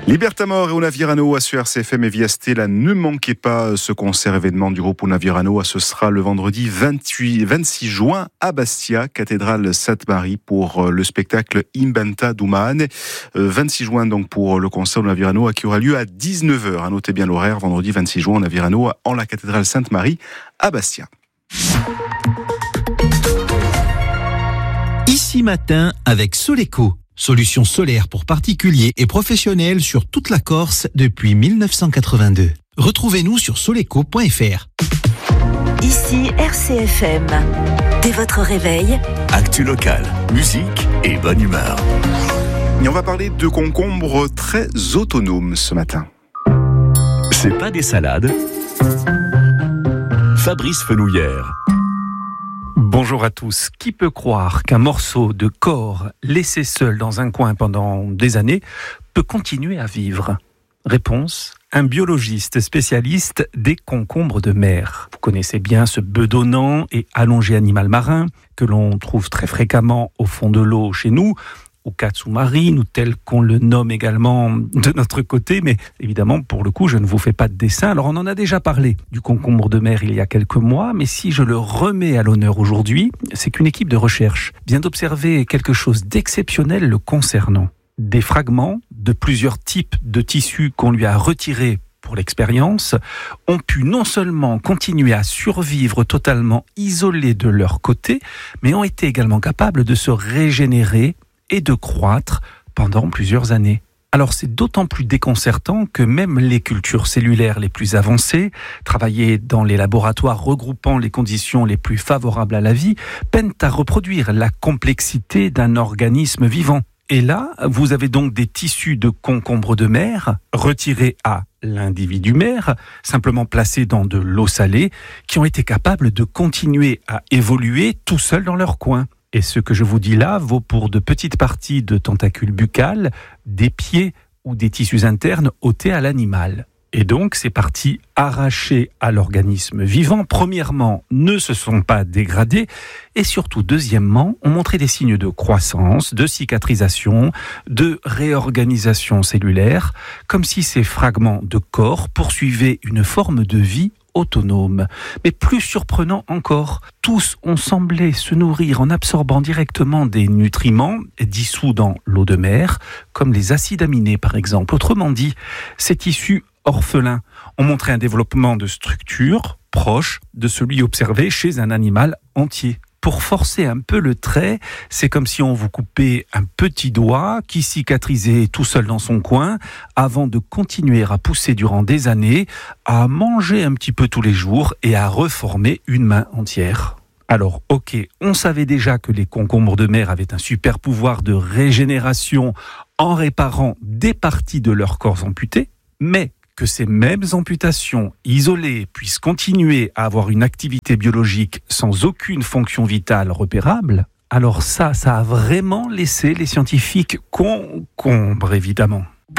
Libertamor et Una Virano sur RCFM et via Stella. Ne manquez pas ce concert événement du groupe Una Virano. Ce sera le vendredi 26 juin à Bastia, cathédrale Sainte-Marie, pour le spectacle Inventa d'Umane. 26 juin donc pour le concert Una Virano qui aura lieu à 19h. Notez bien l'horaire, vendredi 26 juin Una Virano en la cathédrale Sainte-Marie à Bastia. Ici matin avec Soleco. Solution solaire pour particuliers et professionnels sur toute la Corse depuis 1982. Retrouvez-nous sur soleco.fr. Ici RCFM. Dès votre réveil, actu local, musique et bonne humeur. Et on va parler de concombres très autonomes ce matin. C'est pas des salades. Fabrice Fenouillère. Bonjour à tous. Qui peut croire qu'un morceau de corps laissé seul dans un coin pendant des années peut continuer à vivre ? Réponse : un biologiste spécialiste des concombres de mer. Vous connaissez bien ce bedonnant et allongé animal marin que l'on trouve très fréquemment au fond de l'eau chez nous, ou katsu-marine, ou tel qu'on le nomme également de notre côté, mais évidemment, pour le coup, je ne vous fais pas de dessin. Alors, on en a déjà parlé du concombre de mer il y a quelques mois, mais si je le remets à l'honneur aujourd'hui, c'est qu'une équipe de recherche vient d'observer quelque chose d'exceptionnel le concernant. Des fragments de plusieurs types de tissus qu'on lui a retirés pour l'expérience, ont pu non seulement continuer à survivre totalement isolés de leur côté, mais ont été également capables de se régénérer et de croître pendant plusieurs années. Alors c'est d'autant plus déconcertant que même les cultures cellulaires les plus avancées, travaillées dans les laboratoires regroupant les conditions les plus favorables à la vie, peinent à reproduire la complexité d'un organisme vivant. Et là, vous avez donc des tissus de concombre de mer retirés à l'individu mer, simplement placés dans de l'eau salée, qui ont été capables de continuer à évoluer tout seuls dans leur coin. Et ce que je vous dis là vaut pour de petites parties de tentacules buccales, des pieds ou des tissus internes ôtés à l'animal. Et donc, ces parties arrachées à l'organisme vivant, premièrement, ne se sont pas dégradées et surtout, deuxièmement, ont montré des signes de croissance, de cicatrisation, de réorganisation cellulaire, comme si ces fragments de corps poursuivaient une forme de vie autonome. Mais plus surprenant encore, tous ont semblé se nourrir en absorbant directement des nutriments dissous dans l'eau de mer, comme les acides aminés par exemple. Autrement dit, ces tissus orphelins ont montré un développement de structure proche de celui observé chez un animal entier. Pour forcer un peu le trait, c'est comme si on vous coupait un petit doigt qui cicatrisait tout seul dans son coin avant de continuer à pousser durant des années, à manger un petit peu tous les jours et à reformer une main entière. Alors, ok, on savait déjà que les concombres de mer avaient un super pouvoir de régénération en réparant des parties de leur corps amputés, mais que ces mêmes amputations isolées puissent continuer à avoir une activité biologique sans aucune fonction vitale repérable, alors ça a vraiment laissé les scientifiques concombres, évidemment.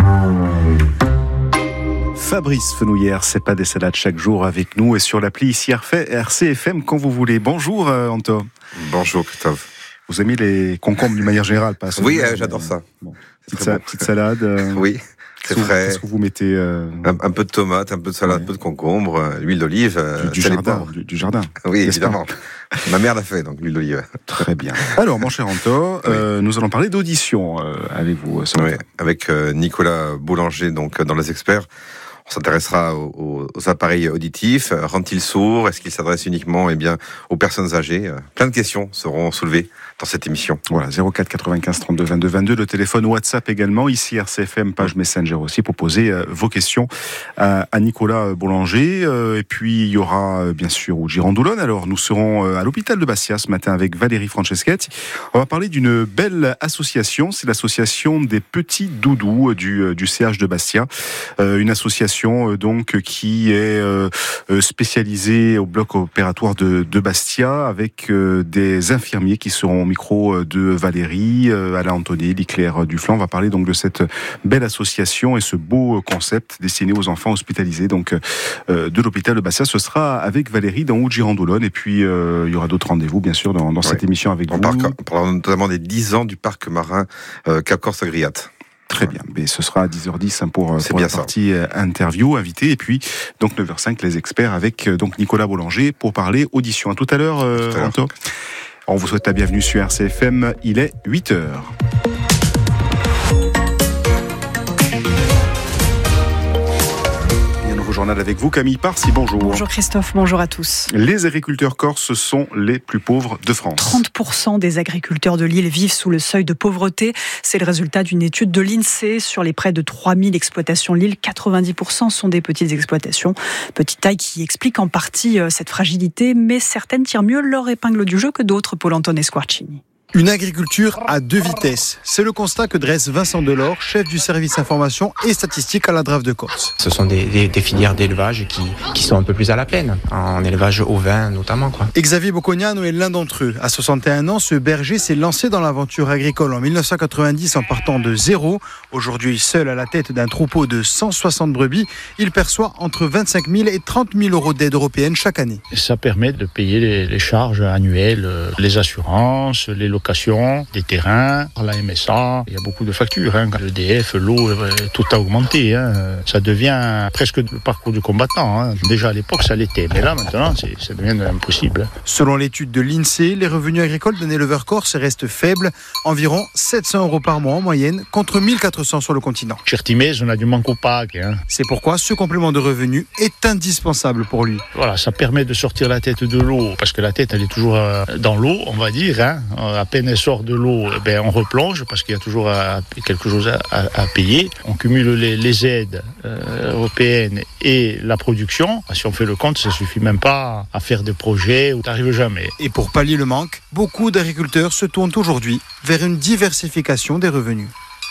Fabrice Fenouillère, c'est pas des salades chaque jour avec nous et sur l'appli ici RCFM quand vous voulez. Bonjour Anto. Bonjour Christophe. Vous aimez les concombres d'une manière générale, pas Oui, j'adore ça. Bon. Petite salade. Oui. C'est frais. Qu'est-ce que vous mettez un peu de tomate, un peu de salade, un peu de concombre, l'huile d'olive. Du jardin. Du jardin. Oui, évidemment. Ma mère l'a fait, donc l'huile d'olive. Très bien. Alors, mon cher Anto, nous allons parler d'audition avec vous ce matin. Avec Nicolas Boulanger, donc dans Les Experts. On s'intéressera aux appareils auditifs. Rend-il sourd ? Est-ce qu'il s'adresse uniquement aux personnes âgées ? Plein de questions seront soulevées dans cette émission. Voilà, 04 95 32 22 22, le téléphone WhatsApp également, ici RCFM, page Messenger aussi, pour poser vos questions à Nicolas Boulanger. Et puis, il y aura bien sûr Uji Randoulone. Alors, nous serons à l'hôpital de Bastia ce matin avec Valérie Franceschetti. On va parler d'une belle association, c'est l'association des petits doudous du CH de Bastia. Une association donc qui est spécialisée au bloc opératoire de Bastia avec des infirmiers qui seront au micro de Valérie, Alain Antonelli, Claire Duflan. On va parler donc de cette belle association et ce beau concept destiné aux enfants hospitalisés donc de l'hôpital de Bastia. Ce sera avec Valérie dans Uji Randoulone et puis il y aura d'autres rendez-vous bien sûr dans cette émission avec vous. On parlera notamment des 10 ans du parc marin Cap Corse Agriat. Très bien, mais ce sera à 10h10 pour la ça. partie interview, invité, et puis donc 9h05 les experts avec donc Nicolas Boulanger pour parler audition. À tout à l'heure, Anto. On vous souhaite la bienvenue sur RCFM, il est 8h. Journal avec vous, Camille Parsi, bonjour. Bonjour Christophe, bonjour à tous. Les agriculteurs corses sont les plus pauvres de France. 30% des agriculteurs de l'île vivent sous le seuil de pauvreté. C'est le résultat d'une étude de l'INSEE sur les près de 3000 exploitations de l'île. 90% sont des petites exploitations. Petite taille qui explique en partie cette fragilité, mais certaines tirent mieux leur épingle du jeu que d'autres, Paul-Antoine Esquarcini. Une agriculture à deux vitesses. C'est le constat que dresse Vincent Delors, chef du service information et statistique à la DRAF de Corse. Ce sont des filières d'élevage qui sont un peu plus à la peine, en élevage ovin notamment. Xavier Bocognano est l'un d'entre eux. À 61 ans, ce berger s'est lancé dans l'aventure agricole en 1990 en partant de zéro. Aujourd'hui, seul à la tête d'un troupeau de 160 brebis, il perçoit entre 25 000 et 30 000 euros d'aide européenne chaque année. Ça permet de payer les charges annuelles, les assurances, les locations, des terrains, la MSA, il y a beaucoup de factures. L'EDF, l'eau, tout a augmenté. Ça devient presque le parcours du combattant. Déjà à l'époque, ça l'était, mais là maintenant, ça devient impossible. Selon l'étude de l'INSEE, les revenus agricoles d'un éleveur corse restent faibles, environ 700 euros par mois en moyenne, contre 1400 sur le continent. Chertimès, on a du manque opaque. C'est pourquoi ce complément de revenus est indispensable pour lui. Voilà, ça permet de sortir la tête de l'eau, parce que la tête, elle est toujours dans l'eau, on va dire. À peine elle sort de l'eau, on replonge parce qu'il y a toujours quelque chose à payer. On cumule les aides européennes et la production. Si on fait le compte, ça suffit même pas à faire des projets où t'arrives jamais. Et pour pallier le manque, beaucoup d'agriculteurs se tournent aujourd'hui vers une diversification des revenus.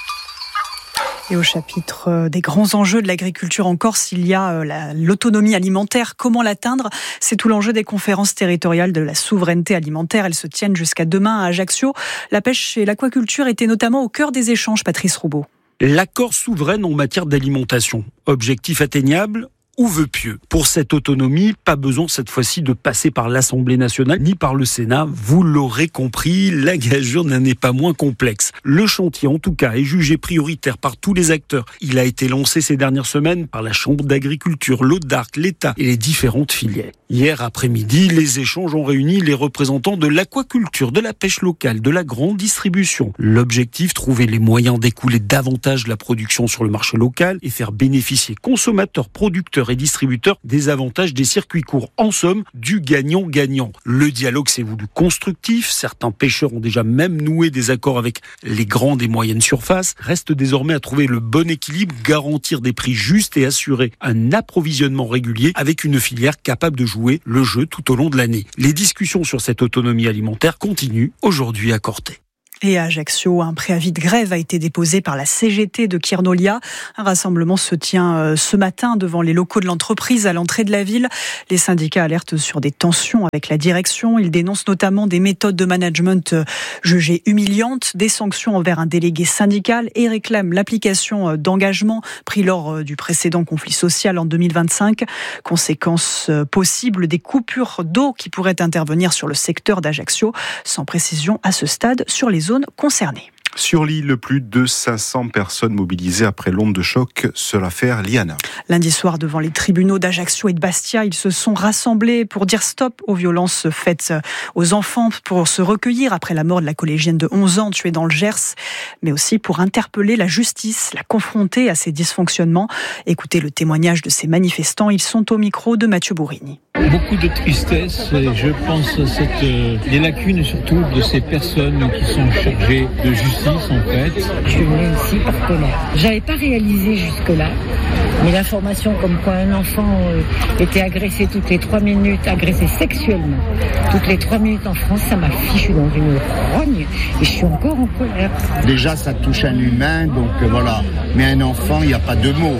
Et au chapitre des grands enjeux de l'agriculture en Corse, il y a l'autonomie alimentaire. Comment l'atteindre ? C'est tout l'enjeu des conférences territoriales de la souveraineté alimentaire. Elles se tiennent jusqu'à demain à Ajaccio. La pêche et l'aquaculture étaient notamment au cœur des échanges, Patrice Roubaud. La Corse souveraine en matière d'alimentation. Objectif atteignable ? Ou vœu pieux. Pour cette autonomie, pas besoin cette fois-ci de passer par l'Assemblée nationale ni par le Sénat. Vous l'aurez compris, la gageure n'en est pas moins complexe. Le chantier, en tout cas, est jugé prioritaire par tous les acteurs. Il a été lancé ces dernières semaines par la Chambre d'agriculture, l'ODARC, l'État et les différentes filières. Hier après-midi, les échanges ont réuni les représentants de l'aquaculture, de la pêche locale, de la grande distribution. L'objectif, trouver les moyens d'écouler davantage la production sur le marché local et faire bénéficier consommateurs, producteurs et distributeurs des avantages des circuits courts. En somme, du gagnant-gagnant. Le dialogue s'est voulu constructif. Certains pêcheurs ont déjà même noué des accords avec les grandes et moyennes surfaces. Reste désormais à trouver le bon équilibre, garantir des prix justes et assurer un approvisionnement régulier avec une filière capable de jouer le jeu tout au long de l'année. Les discussions sur cette autonomie alimentaire continuent aujourd'hui à Corté. Et à Ajaccio, un préavis de grève a été déposé par la CGT de Kiernolia. Un rassemblement se tient ce matin devant les locaux de l'entreprise à l'entrée de la ville. Les syndicats alertent sur des tensions avec la direction. Ils dénoncent notamment des méthodes de management jugées humiliantes, des sanctions envers un délégué syndical et réclament l'application d'engagements pris lors du précédent conflit social en 2025. Conséquence possible des coupures d'eau qui pourraient intervenir sur le secteur d'Ajaccio, sans précision à ce stade sur les zones concernées. Sur l'île, plus de 500 personnes mobilisées après l'onde de choc sur l'affaire Liana. Lundi soir, devant les tribunaux d'Ajaccio et de Bastia, ils se sont rassemblés pour dire stop aux violences faites aux enfants, pour se recueillir après la mort de la collégienne de 11 ans tuée dans le Gers, mais aussi pour interpeller la justice, la confronter à ces dysfonctionnements. Écoutez le témoignage de ces manifestants, ils sont au micro de Mathieu Bourrini. Beaucoup de tristesse, je pense les lacunes surtout de ces personnes qui sont chargées de justice en fait. Je suis venue ici par colère. J'avais pas réalisé jusque-là, mais l'information comme quoi un enfant était agressé toutes les 3 minutes, agressé sexuellement, toutes les 3 minutes en France, ça m'a fichu dans une rogne et je suis encore en colère. Déjà ça touche un humain, donc voilà, mais un enfant, il n'y a pas de mots.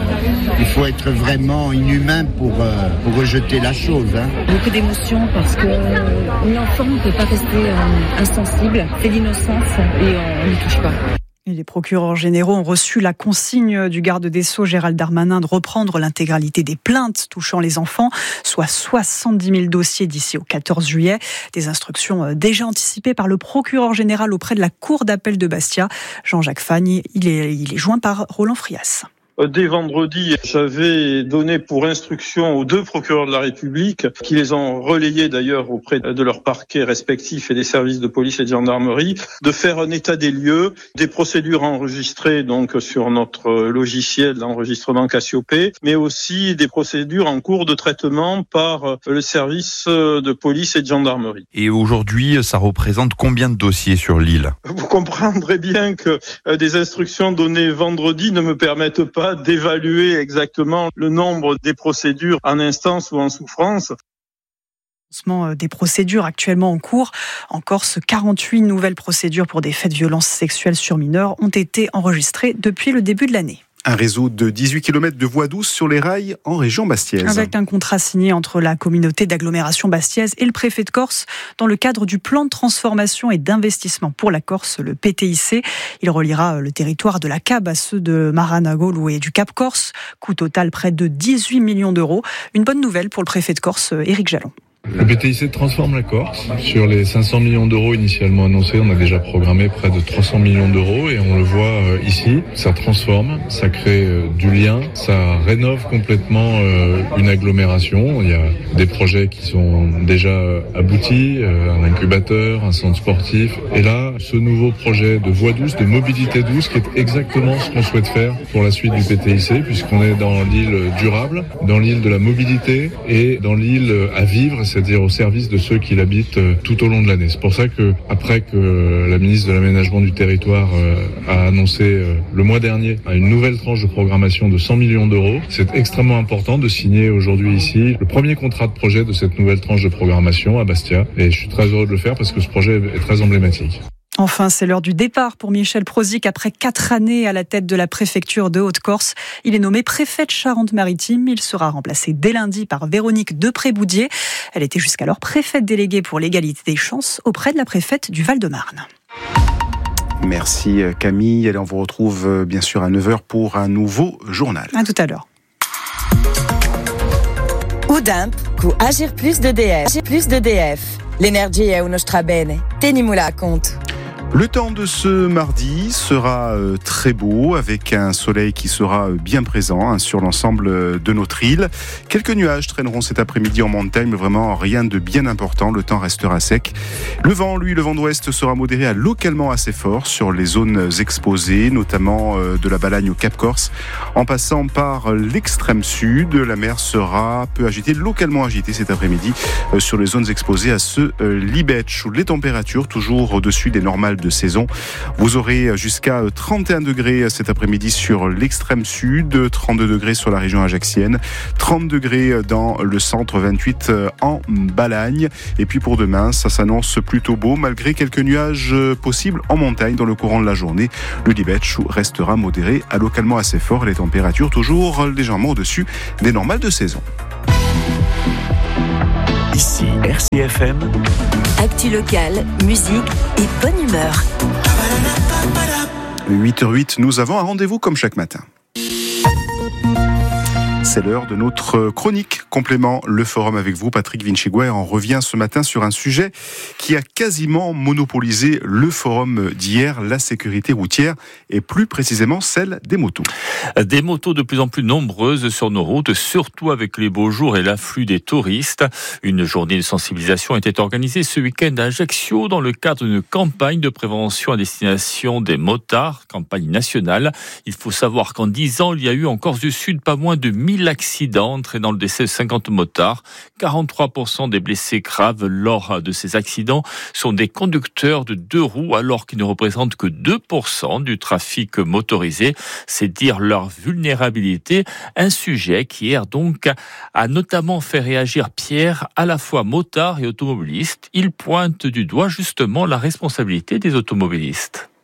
Il faut être vraiment inhumain pour rejeter la chose. Beaucoup d'émotions parce que l'enfant ne peut pas rester insensible, c'est l'innocence et on n'y touche pas. Et les procureurs généraux ont reçu la consigne du garde des Sceaux Gérald Darmanin de reprendre l'intégralité des plaintes touchant les enfants, soit 70 000 dossiers d'ici au 14 juillet. Des instructions déjà anticipées par le procureur général auprès de la Cour d'appel de Bastia. Jean-Jacques Fagne, il est joint par Roland Frias. Dès vendredi, j'avais donné pour instruction aux 2 procureurs de la République, qui les ont relayés d'ailleurs auprès de leurs parquets respectifs et des services de police et de gendarmerie, de faire un état des lieux, des procédures enregistrées donc sur notre logiciel d'enregistrement Cassiopée, mais aussi des procédures en cours de traitement par le service de police et de gendarmerie. Et aujourd'hui, ça représente combien de dossiers sur l'île ? Vous comprendrez bien que des instructions données vendredi ne me permettent pas d'évaluer exactement le nombre des procédures en instance ou en souffrance. Des procédures actuellement en cours. En Corse, 48 nouvelles procédures pour des faits de violences sexuelles sur mineurs ont été enregistrées depuis le début de l'année. Un réseau de 18 km de voies douces sur les rails en région bastiaise. Avec un contrat signé entre la communauté d'agglomération bastiaise et le préfet de Corse dans le cadre du plan de transformation et d'investissement pour la Corse, le PTIC. Il reliera le territoire de la Cabe à ceux de Maranagolo et du Cap Corse. Coût total près de 18 millions d'euros. Une bonne nouvelle pour le préfet de Corse, Éric Jalon. Le PTIC transforme la Corse. Sur les 500 millions d'euros initialement annoncés, on a déjà programmé près de 300 millions d'euros et on le voit ici. Ça transforme, ça crée du lien, ça rénove complètement une agglomération. Il y a des projets qui sont déjà aboutis, un incubateur, un centre sportif. Et là, ce nouveau projet de voie douce, de mobilité douce, qui est exactement ce qu'on souhaite faire pour la suite du PTIC, puisqu'on est dans l'île durable, dans l'île de la mobilité et dans l'île à vivre, c'est-à-dire au service de ceux qui l'habitent tout au long de l'année. C'est pour ça que, après que la ministre de l'Aménagement du Territoire a annoncé le mois dernier une nouvelle tranche de programmation de 100 millions d'euros, c'est extrêmement important de signer aujourd'hui ici le premier contrat de projet de cette nouvelle tranche de programmation à Bastia. Et je suis très heureux de le faire parce que ce projet est très emblématique. Enfin, c'est l'heure du départ pour Michel Prozic. Après 4 années à la tête de la préfecture de Haute-Corse, il est nommé préfet de Charente-Maritime. Il sera remplacé dès lundi par Véronique Depré-Boudier. Elle était jusqu'alors préfète déléguée pour l'égalité des chances auprès de la préfète du Val-de-Marne. Merci Camille. Allez, on vous retrouve bien sûr à 9h pour un nouveau journal. À tout à l'heure. Udimp, cu Agir Plus d'EDF. L'energia è uno strabene. Tenimula a conto. Le temps de ce mardi sera très beau, avec un soleil qui sera bien présent sur l'ensemble de notre île. Quelques nuages traîneront cet après-midi en montagne, mais vraiment rien de bien important. Le temps restera sec. Le vent d'ouest sera modéré à localement assez fort sur les zones exposées, notamment de la Balagne au Cap Corse. En passant par l'extrême sud, la mer sera peu agitée, localement agitée cet après-midi sur les zones exposées à ce Libetch. Les températures toujours au-dessus des normales de saison. Vous aurez jusqu'à 31 degrés cet après-midi sur l'extrême sud, 32 degrés sur la région ajaxienne, 30 degrés dans le centre, 28 en Balagne. Et puis pour demain, ça s'annonce plutôt beau, malgré quelques nuages possibles en montagne dans le courant de la journée. Le Libetch restera modéré à localement assez fort, les températures toujours légèrement au-dessus des normales de saison. Ici RCFM. Actu locale, musique et bonne humeur. 8h08, nous avons un rendez-vous comme chaque matin. C'est l'heure de notre chronique complément, le forum avec vous, Patrick Vinciguer. On revient ce matin sur un sujet qui a quasiment monopolisé le forum d'hier, la sécurité routière et plus précisément celle des motos. Des motos de plus en plus nombreuses sur nos routes, surtout avec les beaux jours et l'afflux des touristes. Une journée de sensibilisation était organisée ce week-end à Ajaccio dans le cadre d'une campagne de prévention à destination des motards, campagne nationale. Il faut savoir qu'en 10 ans, il y a eu en Corse du Sud pas moins de 1000 accidents entraînant le décès de 50 motards. 43% des blessés graves lors de ces accidents sont des conducteurs de 2 roues, alors qu'ils ne représentent que 2% du trafic motorisé. C'est dire leur vulnérabilité. Un sujet qui hier donc a notamment fait réagir Pierre, à la fois motard et automobiliste. Il pointe du doigt justement la responsabilité des automobilistes.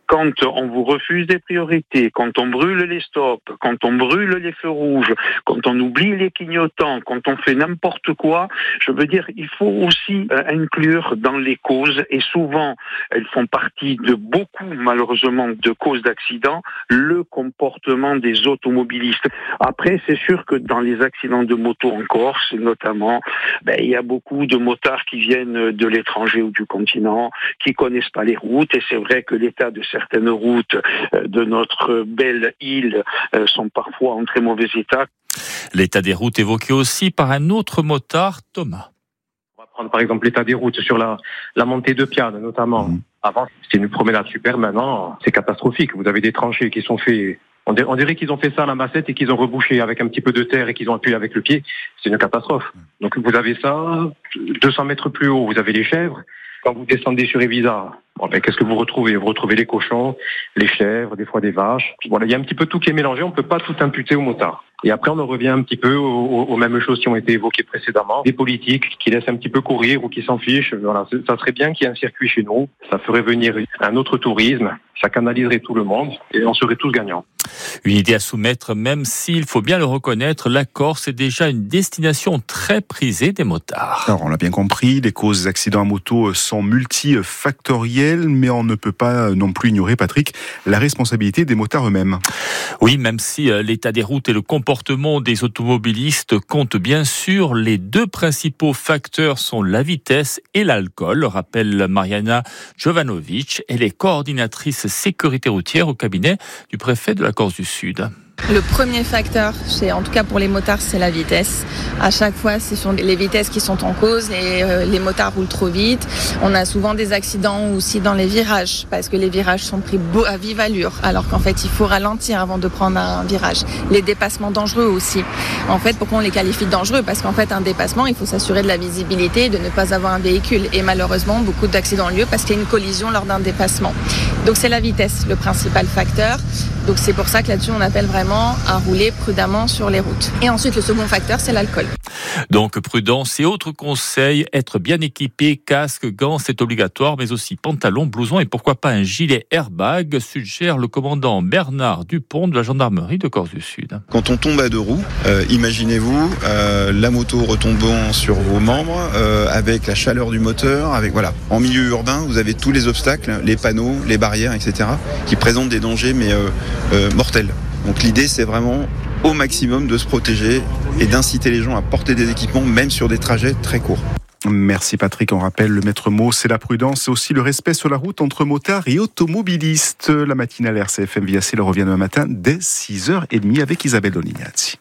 Quand on vous refuse des priorités, quand on brûle les stops, quand on brûle les feux rouges, quand on oublie les clignotants, quand on fait n'importe quoi, je veux dire, il faut aussi inclure dans les causes, et souvent elles font partie de beaucoup, malheureusement, de causes d'accidents, le comportement des automobilistes. Après, c'est sûr que dans les accidents de moto en Corse, notamment, il y a beaucoup de motards qui viennent de l'étranger ou du continent, qui connaissent pas les routes, et c'est vrai que l'état de certaines routes de notre belle île sont parfois en très mauvais état. L'état des routes évoqué aussi par un autre motard, Thomas. On va prendre par exemple l'état des routes sur la montée de Piane notamment. Avant, c'était une promenade super, maintenant c'est catastrophique. Vous avez des tranchées qui sont faites. On dirait qu'ils ont fait ça à la massette et qu'ils ont rebouché avec un petit peu de terre et qu'ils ont appuyé avec le pied. C'est une catastrophe. Donc vous avez ça, 200 mètres plus haut, vous avez les chèvres. Quand vous descendez sur Evisa, qu'est-ce que vous retrouvez ? Vous retrouvez les cochons, les chèvres, des fois des vaches. Voilà, il y a un petit peu tout qui est mélangé, on ne peut pas tout imputer aux motards. Et après, on en revient un petit peu aux mêmes choses qui ont été évoquées précédemment. Des politiques qui laissent un petit peu courir ou qui s'en fichent. Voilà, ça serait bien qu'il y ait un circuit chez nous. Ça ferait venir un autre tourisme. Ça canaliserait tout le monde et on serait tous gagnants. Une idée à soumettre, même s'il faut bien le reconnaître, la Corse est déjà une destination très prisée des motards. Alors, on l'a bien compris, les causes d'accidents à moto sont multifactorielles, mais on ne peut pas non plus ignorer, Patrick, la responsabilité des motards eux-mêmes. Oui, même si l'état des routes et le comportement des automobilistes comptent bien sûr, les deux principaux facteurs sont la vitesse et l'alcool, rappelle Mariana Jovanovic, elle est coordinatrice sécurité routière au cabinet du préfet de la Corse du Sud. Le premier facteur, en tout cas pour les motards, c'est la vitesse. À chaque fois, ce sont les vitesses qui sont en cause et les motards roulent trop vite. On a souvent des accidents aussi dans les virages parce que les virages sont pris à vive allure alors qu'en fait, il faut ralentir avant de prendre un virage. Les dépassements dangereux aussi. En fait, pourquoi on les qualifie de dangereux ? Parce qu'en fait, un dépassement, il faut s'assurer de la visibilité et de ne pas avoir un véhicule. Et malheureusement, beaucoup d'accidents ont lieu parce qu'il y a une collision lors d'un dépassement. Donc c'est la vitesse, le principal facteur. Donc c'est pour ça que là-dessus, on appelle vraiment à rouler prudemment sur les routes. Et ensuite, le second facteur, c'est l'alcool. Donc prudence et autres conseils, être bien équipé, casque, gants, c'est obligatoire, mais aussi pantalon, blouson et pourquoi pas un gilet airbag, suggère le commandant Bernard Dupont de la gendarmerie de Corse du Sud. Quand on tombe à deux roues, imaginez-vous la moto retombant sur vos membres, avec la chaleur du moteur, en milieu urbain, vous avez tous les obstacles, les panneaux, les barrières, etc., qui présentent des dangers mais mortels. Donc l'idée, c'est vraiment au maximum de se protéger et d'inciter les gens à porter des équipements, même sur des trajets très courts. Merci Patrick, on rappelle le maître mot, c'est la prudence, c'est aussi le respect sur la route entre motards et automobilistes. La matinale RCFM via C le revient demain matin dès 6h30 avec Isabelle Dolignazzi.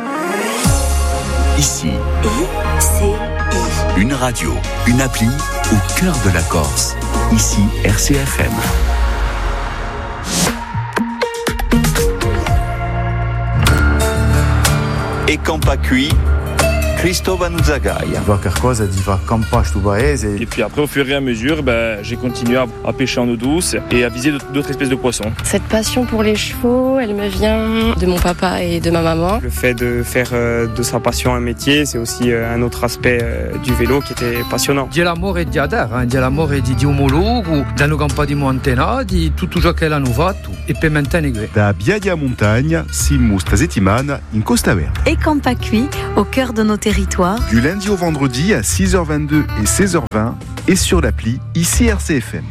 Ici, une radio, une appli au cœur de la Corse. Ici RCFM. E Campacui, Cristóvão Zagaia. Et puis après, au fur et à mesure, j'ai continué à pêcher en eau douce et à viser d'autres espèces de poissons. Cette passion pour les chevaux, elle me vient de mon papa et de ma maman. Le fait de faire de sa passion un métier, c'est aussi un autre aspect du vélo qui était passionnant. Di l'amore di Adar, di l'amore di omologo, danno campa di montena, di tutto ciò che l'hanno fatto e per mantenere. Da Biadia Montagne, siamo sta settimana in Costa Verde. Et Campacui, au cœur de nos territoires. Du lundi au vendredi à 6h22 et 16h20 et sur l'appli Ici RCFM.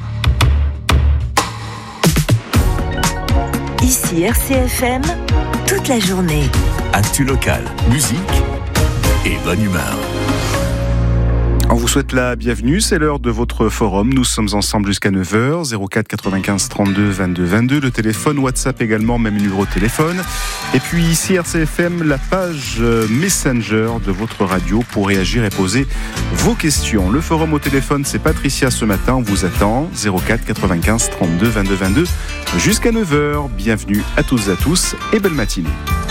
Ici RCFM, toute la journée. Actu locale, musique et bonne humeur. On vous souhaite la bienvenue, c'est l'heure de votre forum. Nous sommes ensemble jusqu'à 9h, 04 95 32 22 22, le téléphone, WhatsApp également, même numéro de téléphone. Et puis ici RCFM, la page Messenger de votre radio pour réagir et poser vos questions. Le forum au téléphone, c'est Patricia ce matin, on vous attend, 04 95 32 22 22 jusqu'à 9h. Bienvenue à toutes et à tous et belle matinée.